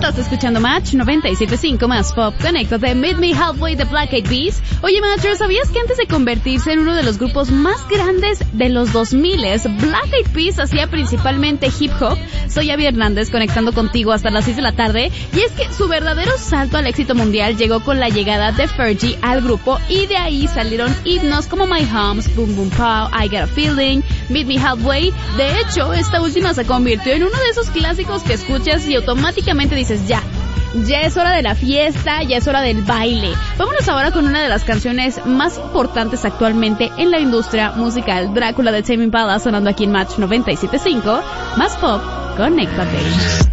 Estás escuchando Match 97.5 más pop. Conéctate, Meet Me Halfway de Black Eyed Peas. Oye, Matcher, ¿sabías que antes de convertirse en uno de los grupos más grandes de los 2000s, Black Eyed Peas hacía principalmente hip hop? Soy Abby Hernández, conectando contigo hasta las 6 de la tarde. Y es que su verdadero salto al éxito mundial llegó con la llegada de Fergie al grupo, y de ahí salieron himnos como My Homes, Boom Boom Pow, I Got a Feeling, Meet Me Halfway. De hecho, esta última se convirtió en uno de esos clásicos que escuchas y automáticamente dices, ya es hora de la fiesta, ya es hora del baile. Vámonos ahora con una de las canciones más importantes actualmente en la industria musical, Drácula de Tame Impala, sonando aquí en Match 97.5, más pop, conéctate.